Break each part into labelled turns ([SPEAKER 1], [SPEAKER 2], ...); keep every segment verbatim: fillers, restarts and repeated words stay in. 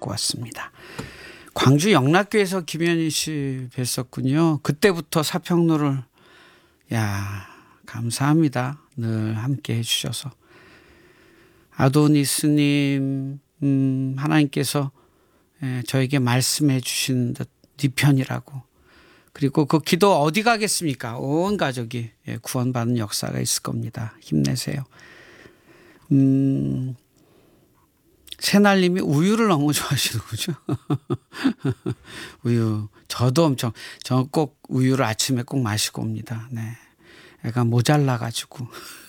[SPEAKER 1] 갖고 왔습니다. 광주 영락교에서 김현희 씨 뵀었군요. 그때부터 사평로를 야 감사합니다. 늘 함께 해주셔서. 아도니스님 음, 하나님께서 예, 저에게 말씀해 주신 듯 네 편이라고. 그리고 그 기도 어디 가겠습니까? 온 가족이 예, 구원받는 역사가 있을 겁니다. 힘내세요. 음, 새날님이 우유를 너무 좋아하시는 거죠. 우유. 저도 엄청, 저 꼭 우유를 아침에 꼭 마시고 옵니다. 네. 애가 모자라가지고.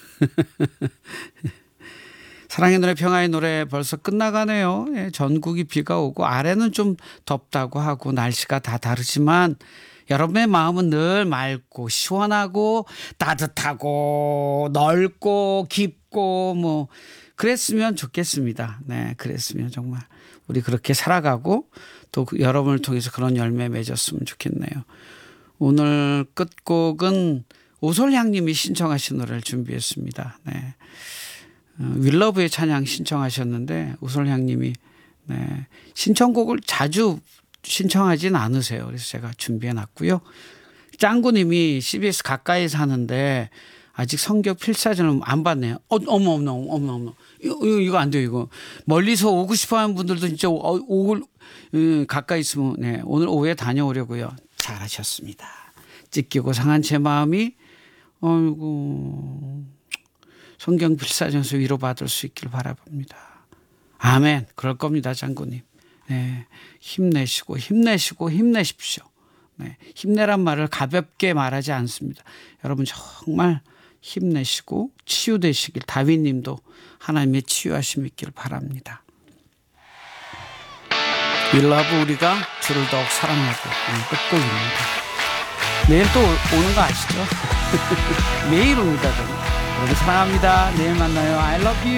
[SPEAKER 1] 사랑의 노래 평화의 노래 벌써 끝나가네요. 예, 전국이 비가 오고 아래는 좀 덥다고 하고 날씨가 다 다르지만 여러분의 마음은 늘 맑고 시원하고 따뜻하고 넓고 깊고 뭐 그랬으면 좋겠습니다. 네, 그랬으면 정말 우리 그렇게 살아가고 또 여러분을 통해서 그런 열매 맺었으면 좋겠네요. 오늘 끝곡은 오솔향님이 신청하신 노래를 준비했습니다. 네. 윌러브의 찬양 신청하셨는데 오솔향님이 네, 신청곡을 자주 신청하진 않으세요. 그래서 제가 준비해 놨고요. 짱구님이 씨비에스 가까이 사는데 아직 성경 필사전을 안 봤네요. 어, 어머 어머 어머 어머 이거, 이거 안 돼요. 이거 멀리서 오고 싶어하는 분들도 진짜 오글 음, 가까이 있으면 네, 오늘 오후에 다녀오려고요. 잘하셨습니다. 찢기고 상한 제 마음이 어이구 성경 필사전에서 위로받을 수 있길 바라봅니다. 아멘. 그럴 겁니다. 장군님. 네, 힘내시고 힘내시고 힘내십시오. 네, 힘내란 말을 가볍게 말하지 않습니다. 여러분 정말 힘내시고 치유되시길 다윗님도 하나님의 치유하심 있길 바랍니다. 윌러브 우리가 주를 더욱 사랑하고 끝곡입니다. 내일 또 오는 거 아시죠? 매일 옵니다. 저는. 여러분 사랑합니다. 내일 만나요. I love you.